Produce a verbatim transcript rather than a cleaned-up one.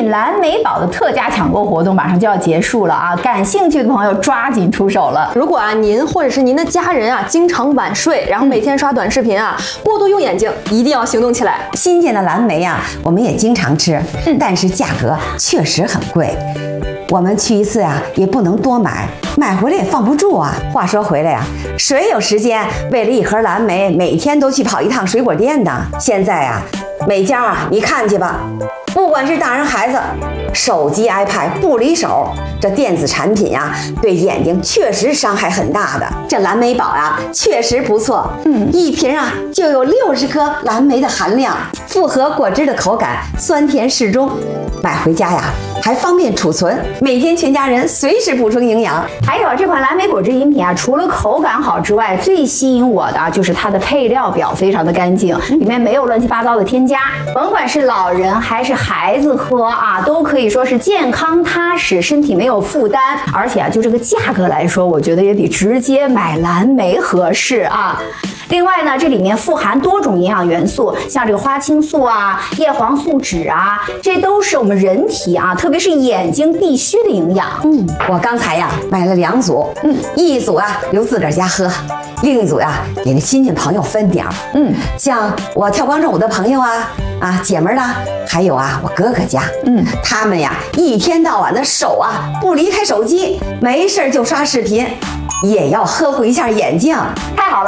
近蓝莓宝的特价抢购活动马上就要结束了啊，感兴趣的朋友抓紧出手了。 如果啊您或者是您的家人啊经常晚睡，然后每天刷短视频啊，过度用眼睛，一定要行动起来。 新鲜的蓝莓呀、啊，我们也经常吃，但是价格确实很贵。我们去一次呀、啊，也不能多买，买回来也放不住啊。话说回来呀、啊，谁有时间为了一盒蓝莓，每天都去跑一趟水果店呢？现在呀、啊，每家啊，你看去吧，不管是大人孩子，手机、iPad 不离手。这电子产品呀、啊，对眼睛确实伤害很大的。这蓝莓宝啊，确实不错，嗯，一瓶啊就有六十颗蓝莓的含量，复合果汁的口感，酸甜适中，买回家呀还方便储存，每天全家人随时补充营养。 还有这款蓝莓果汁饮品啊，除了口感好之外，最吸引我的就是它的配料表非常的干净，里面没有乱七八糟的添加，甭管是老人还是孩子喝啊，都可以说是健康踏实，身体没有负担。而且啊，就这个价格来说，我觉得也比直接买蓝莓合适啊。另外呢，这里面富含多种营养元素，像这个花青素啊、叶黄素酯啊，这都是我们人体啊，特别是眼睛必须的营养。 嗯，我刚才呀买了两组，嗯，一组啊留自个儿家喝，另一组呀给那亲戚朋友分点儿。嗯，像我跳广场舞的朋友啊啊姐们儿啦，还有啊我哥哥家，嗯，他们呀一天到晚的手啊不离开手机，没事就刷视频，也要呵护一下眼睛。 太好了。